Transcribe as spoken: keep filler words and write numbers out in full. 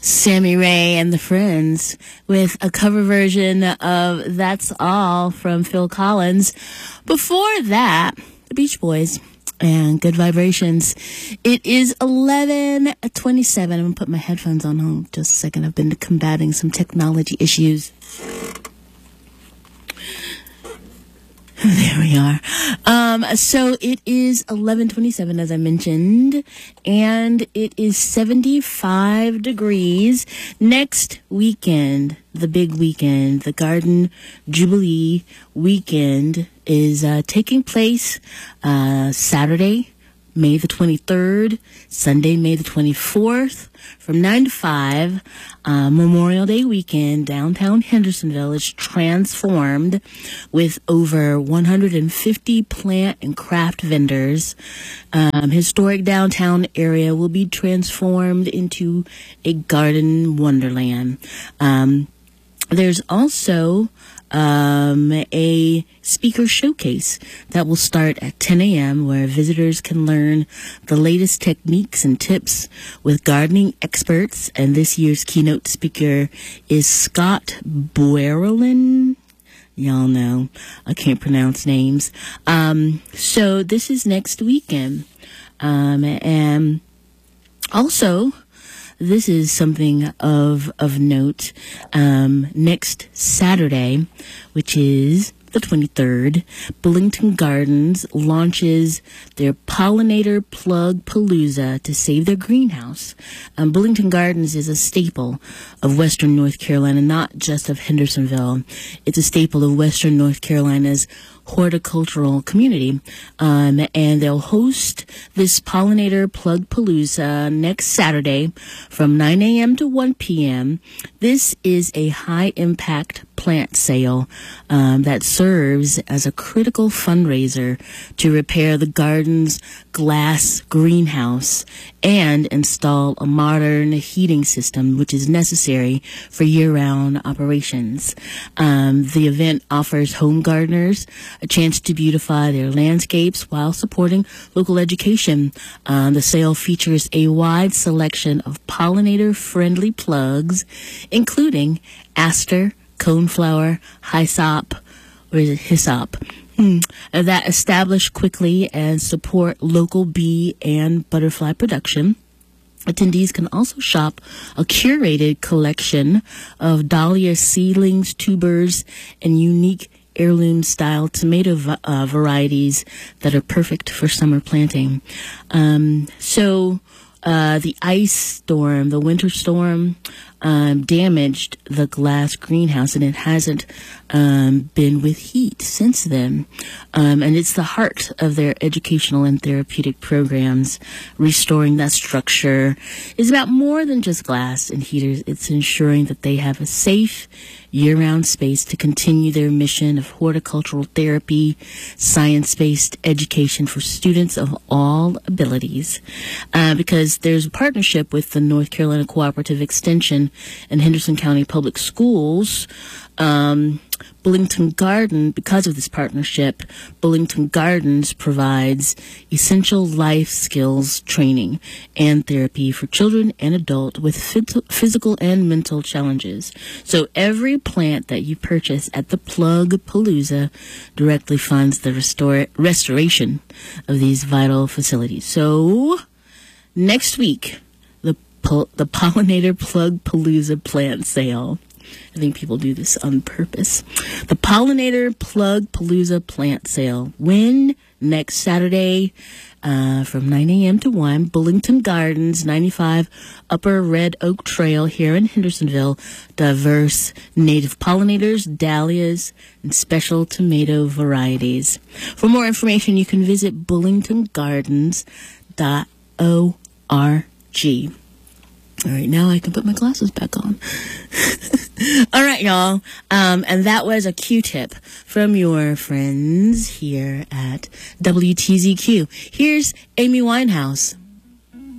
Sammy Ray and the Friends with a cover version of That's All from Phil Collins. Before that, the Beach Boys and Good Vibrations. It is eleven twenty-seven. I'm going to put my headphones on. Hold just a second. I've been combating some technology issues. There we are. Um, so it is eleven twenty-seven, as I mentioned, and it is seventy-five degrees. Next weekend, the big weekend, the Garden Jubilee weekend is uh, taking place uh, Saturday, May the twenty-third, Sunday, May the twenty-fourth, from nine to five. Uh, Memorial Day weekend, downtown Hendersonville is transformed with over one hundred fifty plant and craft vendors. Um, historic downtown area will be transformed into a garden wonderland. Um, there's also um, a speaker showcase that will start at ten a.m. where visitors can learn the latest techniques and tips with gardening experts. And this year's keynote speaker is Scott Buerlin. Y'all know I can't pronounce names. Um, so this is next weekend. Um, and also, this is something of of note. Um, next Saturday, which is the twenty-third, Bullington Gardens launches their Pollinator Plug Palooza to save their greenhouse. Um, Bullington Gardens is a staple of Western North Carolina, not just of Hendersonville. It's a staple of Western North Carolina's horticultural community, um, and they'll host this Pollinator Plug Palooza next Saturday from nine a.m. to one p.m. This is a high-impact plant sale um, that serves as a critical fundraiser to repair the garden's glass greenhouse and install a modern heating system, which is necessary for year-round operations. Um, the event offers home gardeners a chance to beautify their landscapes while supporting local education. Um, the sale features a wide selection of pollinator-friendly plugs, including aster, coneflower, hyssop, or is it hyssop? Hmm. That establish quickly and support local bee and butterfly production. Attendees can also shop a curated collection of dahlia seedlings, tubers, and unique heirloom-style tomato uh, varieties that are perfect for summer planting. Um, so uh, the ice storm, the winter storm, um, damaged the glass greenhouse, and it hasn't um, been with heat since then. Um, and it's the heart of their educational and therapeutic programs. Restoring that structure is about more than just glass and heaters. It's ensuring that they have a safe, year-round space to continue their mission of horticultural therapy, science-based education for students of all abilities. Uh, because there's a partnership with the North Carolina Cooperative Extension and Henderson County Public Schools. Um, Bullington Garden, because of this partnership, Bullington Gardens provides essential life skills training and therapy for children and adults with phys- physical and mental challenges. So every plant that you purchase at the Plug Palooza directly funds the restore- restoration of these vital facilities. So next week, the pol- the Pollinator Plug Palooza plant sale. I think people do this on purpose. The Pollinator Plug Palooza plant sale. When? Next Saturday uh, from nine a.m. to one. Bullington Gardens, ninety-five Upper Red Oak Trail here in Hendersonville. Diverse native pollinators, dahlias, and special tomato varieties. For more information, you can visit bullington gardens dot org. All right, now I can put my glasses back on. All right, y'all. Um, and that was a Q-tip from your friends here at W T Z Q. Here's Amy Winehouse.